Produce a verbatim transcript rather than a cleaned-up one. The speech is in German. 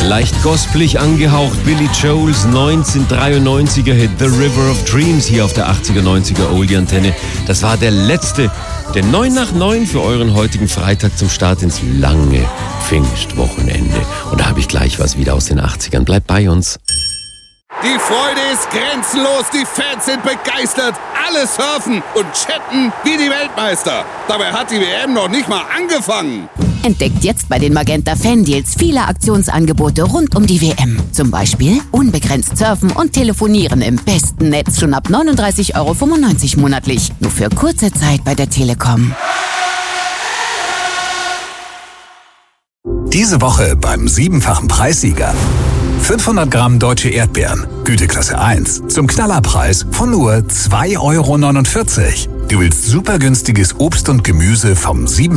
Leicht gospelig angehaucht, Billy Joels neunzehnhundertdreiundneunziger Hit The River of Dreams hier auf der achtziger neunziger Oldie-Antenne. Das war der letzte, der neun nach neun für euren heutigen Freitag zum Start ins lange Pfingstwochenende. Und da habe ich gleich was wieder aus den achtzigern. Bleibt bei uns. Die Freude ist grenzenlos, die Fans sind begeistert, alle surfen und chatten wie die Weltmeister. Dabei hat die W M noch nicht mal angefangen. Entdeckt jetzt bei den Magenta Fan-Deals viele Aktionsangebote rund um die W M. Zum Beispiel unbegrenzt surfen und telefonieren im besten Netz schon ab neununddreißig Euro fünfundneunzig monatlich. Nur für kurze Zeit bei der Telekom. Diese Woche beim siebenfachen Preissieger. fünfhundert Gramm deutsche Erdbeeren, Güteklasse eins, zum Knallerpreis von nur zwei Euro neunundvierzig. Du willst super günstiges Obst und Gemüse vom sieben